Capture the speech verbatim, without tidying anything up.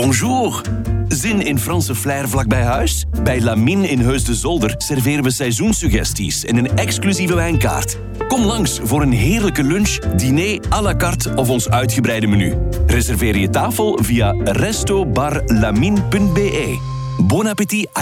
bonjour. Zin in Franse flair vlak bij huis? Bij Lamine in Heus de Zolder serveren we seizoenssuggesties en een exclusieve wijnkaart. Kom langs voor een heerlijke lunch, diner à la carte of ons uitgebreide menu. Reserveer je tafel via resto bar lamine punt be. Bon appétit.